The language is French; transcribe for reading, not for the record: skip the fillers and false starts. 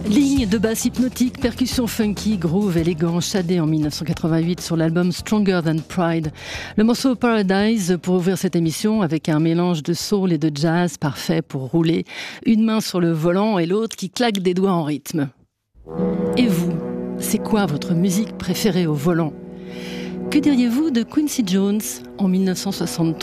Ligne de basse hypnotique, percussion funky, groove élégant, shadé en 1988 sur l'album Stronger Than Pride. Le morceau Paradise pour ouvrir cette émission avec un mélange de soul et de jazz parfait pour rouler. Une main sur le volant et l'autre qui claque des doigts en rythme. Et vous, c'est quoi votre musique préférée au volant ? Que diriez-vous de Quincy Jones en 1963 ?